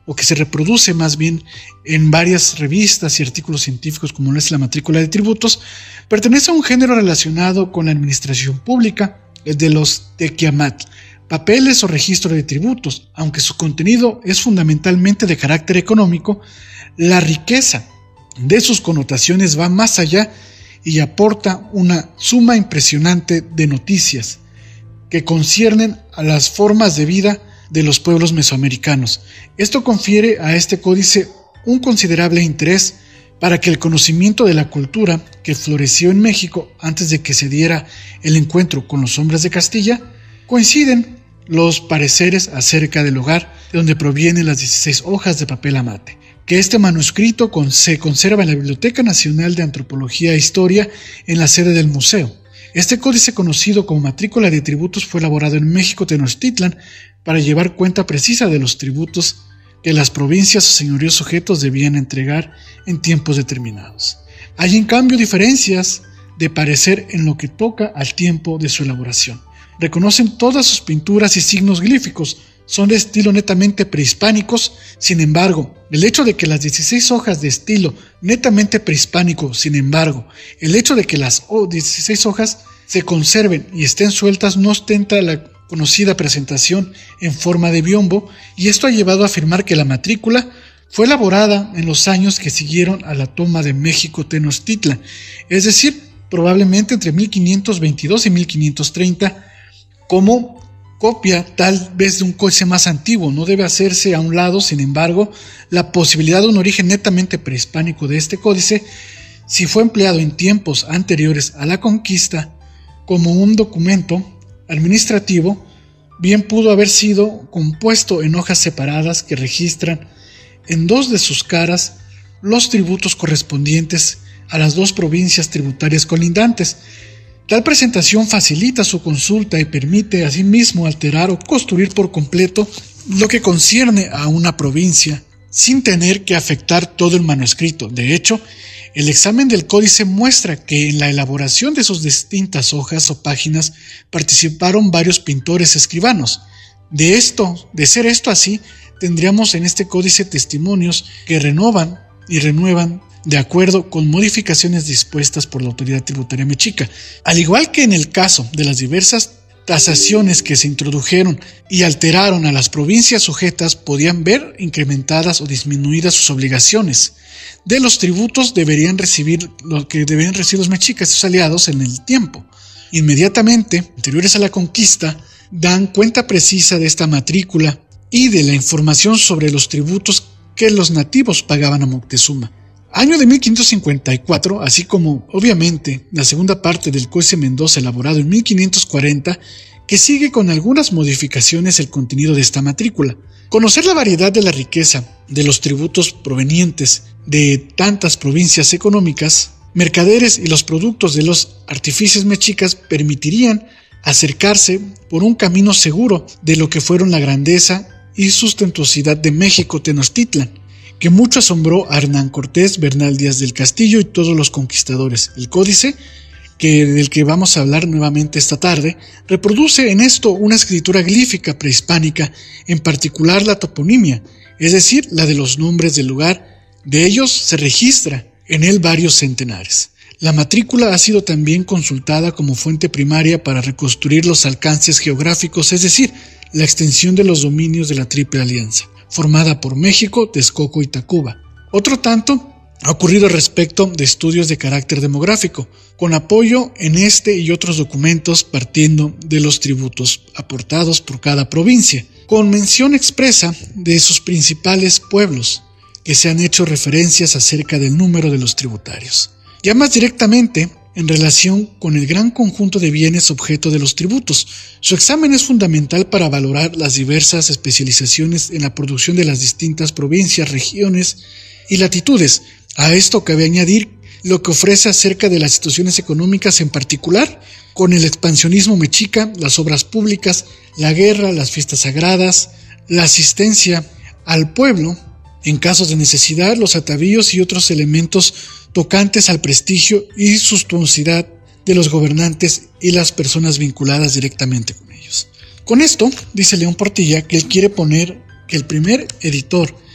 o que se reproduce más bien en varias revistas y artículos científicos como lo es la matrícula de tributos, pertenece a un género relacionado con la administración pública, el de los tequiamat, papeles o registro de tributos. Aunque su contenido es fundamentalmente de carácter económico, la riqueza de sus connotaciones va más allá y aporta una suma impresionante de noticias que conciernen a las formas de vida de los pueblos mesoamericanos. Esto confiere a este códice un considerable interés para que el conocimiento de la cultura que floreció en México antes de que se diera el encuentro con los hombres de Castilla. Coinciden los pareceres acerca del lugar de donde provienen las 16 hojas de papel amate, que este manuscrito se conserva en la Biblioteca Nacional de Antropología e Historia en la sede del museo. Este códice, conocido como matrícula de tributos, fue elaborado en México Tenochtitlan para llevar cuenta precisa de los tributos que las provincias o señoríos sujetos debían entregar en tiempos determinados. Hay en cambio diferencias de parecer en lo que toca al tiempo de su elaboración. Reconocen todas sus pinturas y signos glíficos, son de estilo netamente prehispánicos. Sin embargo, el hecho de que las 16 hojas de estilo netamente prehispánico, el hecho de que las 16 hojas se conserven y estén sueltas no ostenta la conocida presentación en forma de biombo, y esto ha llevado a afirmar que la matrícula fue elaborada en los años que siguieron a la toma de México Tenochtitlan, es decir, probablemente entre 1522 y 1530, como copia tal vez de un códice más antiguo. No debe hacerse a un lado, sin embargo, la posibilidad de un origen netamente prehispánico de este códice, si fue empleado en tiempos anteriores a la conquista como un documento administrativo, bien pudo haber sido compuesto en hojas separadas que registran en dos de sus caras los tributos correspondientes a las dos provincias tributarias colindantes. Tal presentación facilita su consulta y permite asimismo alterar o construir por completo lo que concierne a una provincia sin tener que afectar todo el manuscrito. De hecho, el examen del códice muestra que en la elaboración de sus distintas hojas o páginas participaron varios pintores escribanos. De ser esto así, tendríamos en este códice testimonios que renovan y renuevan de acuerdo con modificaciones dispuestas por la autoridad tributaria mexica. Al igual que en el caso de las diversas tasaciones que se introdujeron y alteraron a las provincias sujetas, podían ver incrementadas o disminuidas sus obligaciones. De los tributos deberían recibir lo que deberían recibir los mexicas y sus aliados en el tiempo. Inmediatamente, anteriores a la conquista, dan cuenta precisa de esta matrícula y de la información sobre los tributos que los nativos pagaban a Moctezuma. Año de 1554, así como, obviamente, la segunda parte del Códice Mendoza elaborado en 1540, que sigue con algunas modificaciones el contenido de esta matrícula. Conocer la variedad de la riqueza de los tributos provenientes de tantas provincias económicas, mercaderes y los productos de los artífices mexicas permitirían acercarse por un camino seguro de lo que fueron la grandeza y sustentuosidad de México Tenochtitlan, que mucho asombró a Hernán Cortés, Bernal Díaz del Castillo y todos los conquistadores. El códice, del que vamos a hablar nuevamente esta tarde, reproduce en esto una escritura glífica prehispánica, en particular la toponimia, es decir, la de los nombres del lugar. De ellos se registra en él varios centenares. La matrícula ha sido también consultada como fuente primaria para reconstruir los alcances geográficos, es decir, la extensión de los dominios de la Triple Alianza, formada por México, Texcoco y Tacuba. Otro tanto ha ocurrido respecto de estudios de carácter demográfico, con apoyo en este y otros documentos partiendo de los tributos aportados por cada provincia, con mención expresa de sus principales pueblos, que se han hecho referencias acerca del número de los tributarios. Ya más directamente, en relación con el gran conjunto de bienes objeto de los tributos, su examen es fundamental para valorar las diversas especializaciones en la producción de las distintas provincias, regiones y latitudes. A esto cabe añadir lo que ofrece acerca de las situaciones económicas, en particular con el expansionismo mexica, las obras públicas, la guerra, las fiestas sagradas, la asistencia al pueblo en casos de necesidad, los atavíos y otros elementos tocantes al prestigio y suntuosidad de los gobernantes y las personas vinculadas directamente con ellos. Con esto, dice León Portilla, que él quiere poner que el primer editor